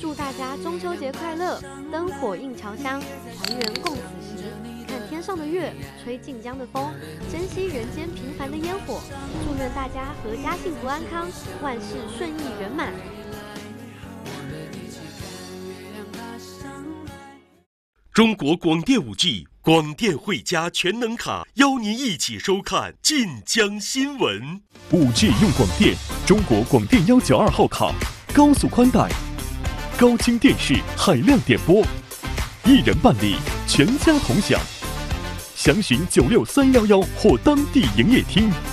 祝大家中秋节快乐，灯火映侨乡，团圆共此时。看天上的月，吹晋江的风，珍惜人间平凡的烟火。祝愿大家阖家幸福安康，万事顺意圆满。 中国广电5G 广电汇家全能卡，邀您一起收看晋江新闻。 5G 用广电，中国广电192号卡，高速宽带，高清电视，海量点播，一人办理，全家同享。详询96311或当地营业厅。